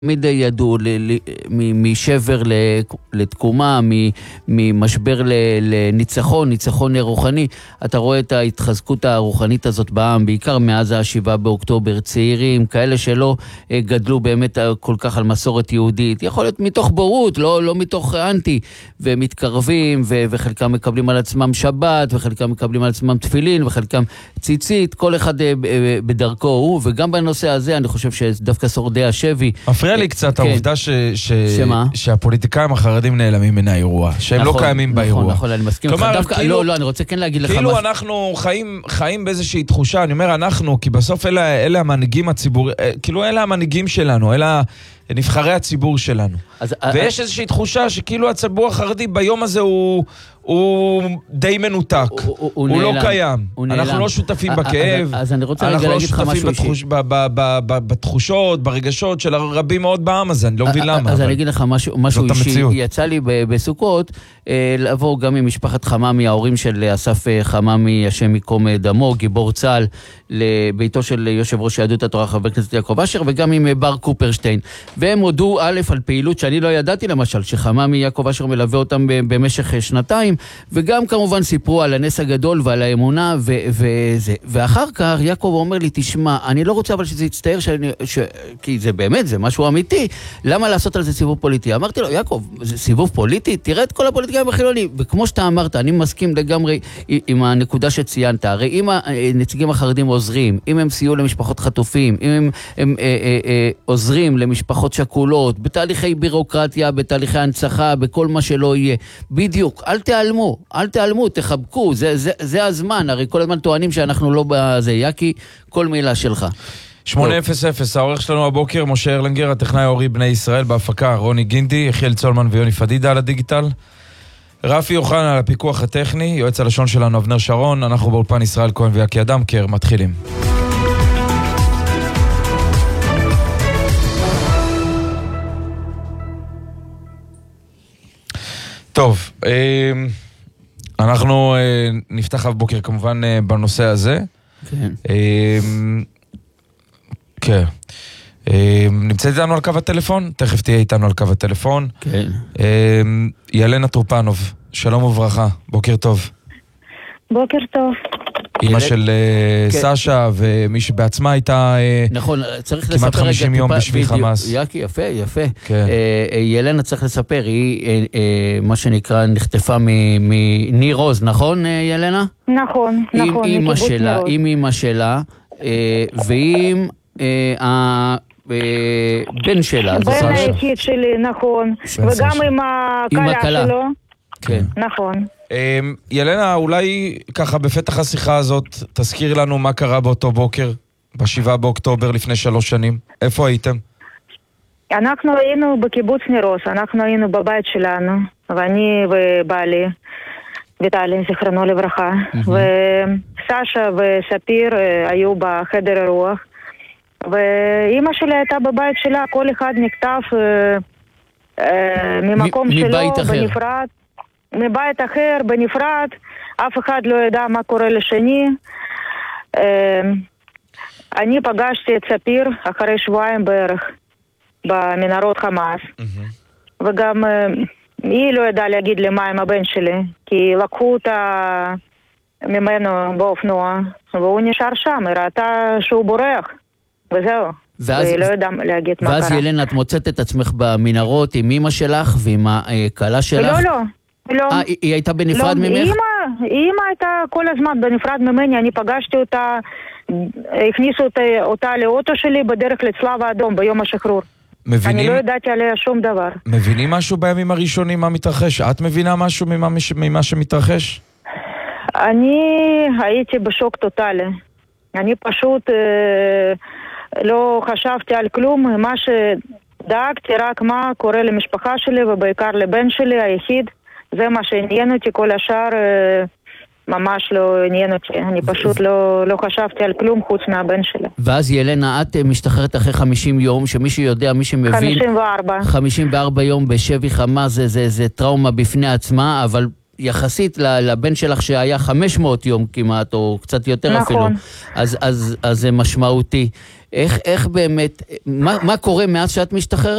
תמיד ידעו משבר לתקומה, ממשבר לניצחון, ניצחון רוחני. אתה רואה את ההתחזקות הרוחנית הזאת בעם, בעיקר מאז ה7 באוקטובר, צעירים, כאלה שלא גדלו באמת כל כך על מסורת יהודית. יכול להיות מתוך בורות, לא מתוך אנטי, ומתקרבים, וחלקם מקבלים על עצמם שבת, וחלקם מקבלים על עצמם תפילין, וחלקם ציצית, כל אחד בדרכו הוא, וגם בנושא הזה אני חושב שדווקא שורדי השבי מפריע לי קצת העובדה שהפוליטיקאים החרדים נעלמים מן האירוע, שהם לא קיימים באירוע. נכון, אני מסכים. לא, אני רוצה כן להגיד לך כאילו אנחנו חיים באיזושהי תחושה, אני אומר אנחנו, כי בסוף אלה המנהיגים הציבוריים, כאילו אלה המנהיגים שלנו, אלה נבחרי הציבור שלנו. ויש איזושהי תחושה שכאילו הציבור החרדי ביום הזה הוא די מנותק, הוא לא קיים. אנחנו לא שותפים בכאב, אנחנו לא שותפים בתחושות, ברגשות של הרבים מאוד בעם הזה, אני לא מבין למה. אז אני אגיד לך משהו אישי, יצא לי בסוכות לעבור גם עם משפחת חממי, ההורים של אסף חממי, השם יקום דמו, גיבור צה"ל, לביתו של יושב ראש יהדות התורה חבר הכנסת יעקב אשר, וגם עם בר קופרשטיין, והם הודו א' על פעילות שאני לא ידעתי למשל, שחממי יעקב אשר מלווה אותם במשך שנתיים, וגם כמובן סיפרו על הנס הגדול ועל האמונה וזה. ואחר כך יעקב אומר לי, תשמע, אני לא רוצה אבל שזה יצטער, כי זה באמת, זה משהו אמיתי, למה לעשות על זה סיבוב פוליטי? אמרתי לו, יעקב, זה סיבוב פוליטי? תראה את כל הפוליטיקאים החילונים, וכמו שאתה אמרת, אני מסכים לגמרי עם הנקודה שציינת, הרי אם הנציגים החרדים עוזרים, אם הם סייעו למשפחות חטופים, אם הם עוזרים למשפחות שכולות, בתהליכי בירוקרטיה, בתהליכי הנצחה, בכל מה שלא יהיה, בדיוק, אל תעלמו, תחבקו, זה הזמן, הרי כל הזמן טוענים שאנחנו לא בזה, יקי, כל מילה שלך. 800, העורך שלנו הבוקר, משה ארלנגר, הטכנאי ההורי בני ישראל, בהפקה, רוני גינדי, יחיאל צולמן ויוני פדידה על הדיגיטל, רפי יוחנן על הפיקוח הטכני, יועץ הלשון שלנו אבנר שרון, אנחנו באולפן ישראל כהן ויקי אדמקר, מתחילים. טוב, אנחנו נפתח הבוקר כמובן בנושא הזה. כן. כן. נמצאת איתנו על קו הטלפון? תכף תהיה איתנו על קו הטלפון. כן. ילנה טרופנוב, שלום וברכה, בוקר טוב. בוקר טוב. אמא של סשה, ומי שבעצמה הייתה כמעט 50 יום בשבי חמאס. יקי, יפה. ילנה צריך לספר, היא מה שנקרא נחטפה מניר עוז, נכון ילנה? נכון. עם אמא שלה, ועם הבן שלה. בן היחיד שלי, נכון. וגם עם הקלה שלו. כן. נכון. ילנה, אולי ככה בפתח השיחה הזאת תזכיר לנו מה קרה באותו בוקר, ב7 באוקטובר לפני 3 שנים. איפה הייתם? אנחנו היינו בקיבוץ ניר עוז, אנחנו היינו בבית שלנו, ואני ובעלי, ויטלי, זכרנו לברכה, וסשה וספיר היו בחדר הרוח, ואמא שלי הייתה בבית שלה, כל אחד נכתב ממקום שלו, בנפרד. מבית אחר, בנפרד, אף אחד לא ידע מה קורה לשני. אני פגשתי את ספיר אחרי 2 שבועות בערך במנהרות חמאס, וגם היא לא ידעה להגיד לי מה עם הבן שלי, כי לקחו אותה ממנו באופנוע, והוא נשאר שם, היא ראתה שהוא בורח, וזהו. והיא לא ידעה להגיד מה קרה. ואז ילנה, את מוצאת את עצמך במנהרות עם אמא שלך ועם הקלה שלך? לא. היא הייתה בנפרד ממך? אמא הייתה כל הזמן בנפרד ממני, אני פגשתי אותה, הכניסו אותה לאוטו שלי בדרך לצלב האדום ביום השחרור. אני לא ידעתי עליה שום דבר. מבינים משהו בימים הראשונים מה מתרחש? את מבינה משהו ממה שמתרחש? אני הייתי בשוק טוטלי. אני פשוט לא חשבתי על כלום, מה שדאגתי רק מה קורה למשפחה שלי ובעיקר לבן שלי היחיד. זה מה שעניין אותי, כל השאר ממש לא עניין אותי. אני פשוט לא חשבתי על כלום חוץ מהבן שלי. ואז ילנה, את משתחררת אחרי 50 יום, שמי שיודע, מי שמבין... 54 יום בשבי חמאס, זה טראומה בפני עצמה, אבל יחסית לבן שלך שהיה 500 יום כמעט, או קצת יותר אפילו, אז זה משמעותי. איך באמת, מה קורה מאז שאת משתחררת?